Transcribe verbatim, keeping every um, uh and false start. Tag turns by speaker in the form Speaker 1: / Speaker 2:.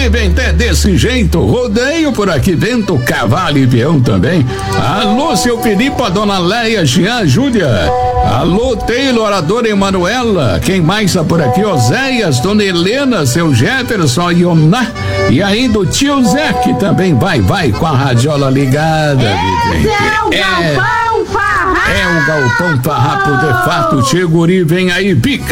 Speaker 1: vem até desse jeito, rodeio por aqui, vento, cavalo e peão também. Alô, seu Felipe, a dona Leia, Jean, Júlia. Alô, Taylor, a dona Emanuela. Quem mais tá por aqui? Oséias, dona Helena, seu Jefferson, Ioná. E ainda o tio Zé, que também vai, vai com a radiola ligada.
Speaker 2: Esse é o
Speaker 1: é,
Speaker 2: Galpão Farrapo.
Speaker 1: é o Galpão Farrapo de fato. Tio Guri, vem aí, pica.